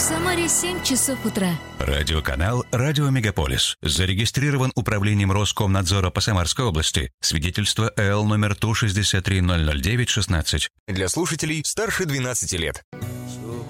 В Самаре 7 часов утра. Радиоканал «Радио Мегаполис». Зарегистрирован управлением Роскомнадзора по Самарской области. Свидетельство ЭЛ номер ТУ 6300916. Для слушателей старше 12 лет.